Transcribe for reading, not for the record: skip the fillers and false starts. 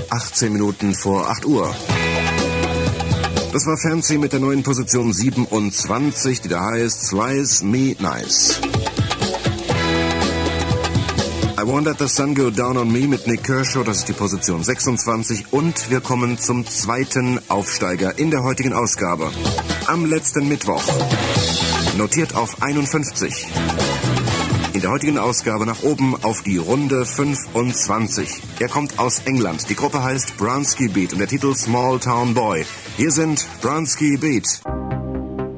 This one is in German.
18 Minuten vor 8 Uhr. Das war Fancy mit der neuen Position 27, die da heißt Slice Me Nice. I Won't Let the Sun Go Down on Me mit Nik Kershaw, das ist die Position 26. Und wir kommen zum zweiten Aufsteiger in der heutigen Ausgabe. Am letzten Mittwoch. Notiert auf 51. In der heutigen Ausgabe nach oben auf die Runde 25. Er kommt aus England. Die Gruppe heißt Bransky Beat und der Titel Small Town Boy. Hier sind Bransky Beat.